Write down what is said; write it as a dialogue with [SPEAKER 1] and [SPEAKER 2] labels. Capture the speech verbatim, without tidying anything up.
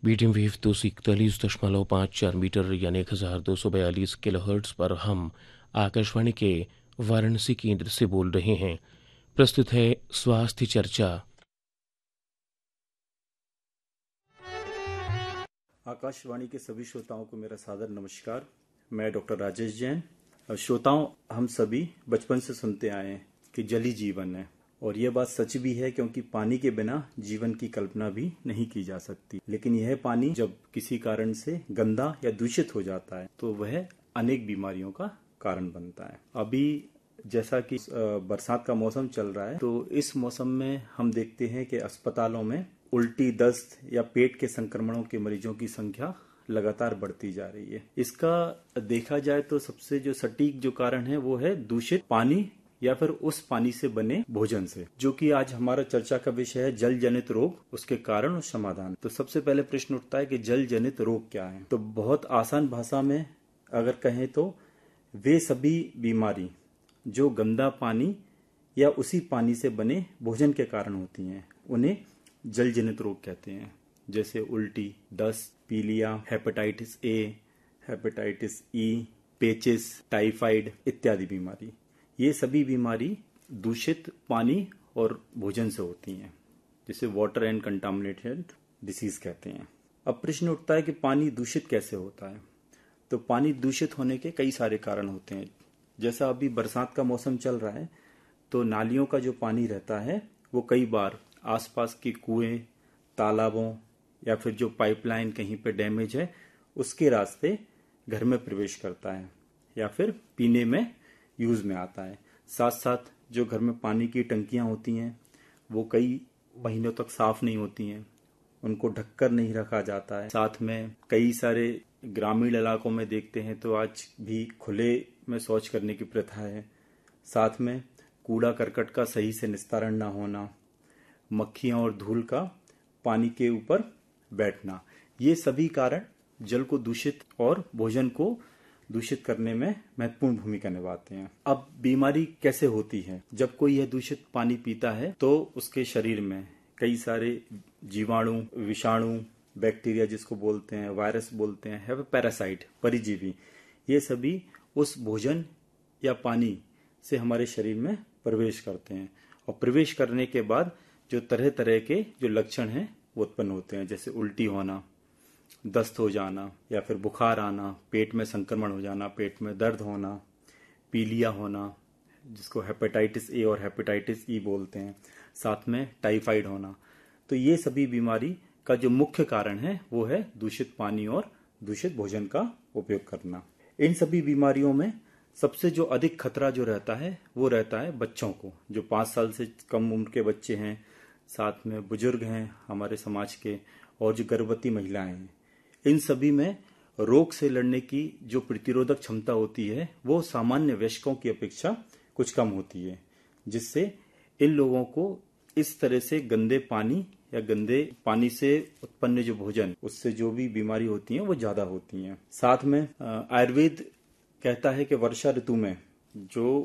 [SPEAKER 1] Medium wave दो सौ इकतालीस दशमलव पाँच चार मीटर यानी एक हज़ार दो सौ बयालीस किलोहर्ट्ज़ पर हम आकाशवाणी के वाराणसी केंद्र से बोल रहे हैं। प्रस्तुत है स्वास्थ्य चर्चा।
[SPEAKER 2] आकाशवाणी के सभी श्रोताओं को मेरा सादर नमस्कार। मैं डॉक्टर राजेश जैन। श्रोताओं, हम सभी बचपन से सुनते आए हैं कि जल ही जीवन है, और यह बात सच भी है, क्योंकि पानी के बिना जीवन की कल्पना भी नहीं की जा सकती। लेकिन यह पानी जब किसी कारण से गंदा या दूषित हो जाता है तो वह अनेक बीमारियों का कारण बनता है। अभी जैसा कि बरसात का मौसम चल रहा है, तो इस मौसम में हम देखते हैं कि अस्पतालों में उल्टी, दस्त या पेट के संक्रमणों के मरीजों की संख्या लगातार बढ़ती जा रही है। इसका देखा जाए तो सबसे जो सटीक जो कारण है वो है दूषित पानी या फिर उस पानी से बने भोजन से, जो कि आज हमारा चर्चा का विषय है जल जनित रोग, उसके कारण और समाधान। तो सबसे पहले प्रश्न उठता है कि जल जनित रोग क्या है। तो बहुत आसान भाषा में अगर कहें तो वे सभी बीमारी जो गंदा पानी या उसी पानी से बने भोजन के कारण होती हैं, उन्हें जल जनित रोग कहते हैं। जैसे उल्टी, दस्त, पीलिया, hepatitis A, hepatitis E, पेचिस, typhoid इत्यादि बीमारी, ये सभी बीमारी दूषित पानी और भोजन से होती हैं, जिसे वाटर एंड कंटामिनेटेड डिसीज कहते हैं। अब प्रश्न उठता है कि पानी दूषित कैसे होता है। तो पानी दूषित होने के कई सारे कारण होते हैं। जैसा अभी बरसात का मौसम चल रहा है, तो नालियों का जो पानी रहता है वो कई बार आसपास के कुएं, तालाबों या फिर जो पाइपलाइन कहीं पे डैमेज है उसके रास्ते घर में प्रवेश करता है या फिर पीने में यूज में आता है। साथ साथ जो घर में पानी की टंकियां होती हैं वो कई महीनों तक साफ नहीं होती हैं, उनको ढककर नहीं रखा जाता है। साथ में कई सारे ग्रामीण इलाकों में देखते हैं तो आज भी खुले में शौच करने की प्रथा है। साथ में कूड़ा करकट का सही से निस्तारण ना होना, मक्खियां और धूल का पानी के ऊपर बैठना, ये सभी कारण जल को दूषित और भोजन को दूषित करने में महत्वपूर्ण भूमिका निभाते हैं। अब बीमारी कैसे होती है? जब कोई यह दूषित पानी पीता है तो उसके शरीर में कई सारे जीवाणु, विषाणु, बैक्टीरिया जिसको बोलते हैं, वायरस बोलते हैं, है पैरासाइट, परिजीवी, ये सभी उस भोजन या पानी से हमारे शरीर में प्रवेश करते हैं। और प्रवेश करने के बाद जो तरह तरह के जो लक्षण हैं वो उत्पन्न होते हैं, जैसे उल्टी होना, दस्त हो जाना या फिर बुखार आना, पेट में संक्रमण हो जाना, पेट में दर्द होना, पीलिया होना जिसको हेपेटाइटिस ए और हेपेटाइटिस ई बोलते हैं, साथ में टाइफाइड होना। तो ये सभी बीमारी का जो मुख्य कारण है वो है दूषित पानी और दूषित भोजन का उपयोग करना। इन सभी बीमारियों में सबसे जो अधिक खतरा जो रहता है वो रहता है बच्चों को, जो पाँच साल से कम उम्र के बच्चे हैं, साथ में बुजुर्ग हैं हमारे समाज के, और जो गर्भवती महिलाएं हैं। इन सभी में रोग से लड़ने की जो प्रतिरोधक क्षमता होती है वो सामान्य वयस्कों की अपेक्षा कुछ कम होती है, जिससे इन लोगों को इस तरह से गंदे पानी या गंदे पानी से उत्पन्न जो भोजन, उससे जो भी बीमारी होती है वो ज्यादा होती हैं। साथ में आयुर्वेद कहता है कि वर्षा ऋतु में जो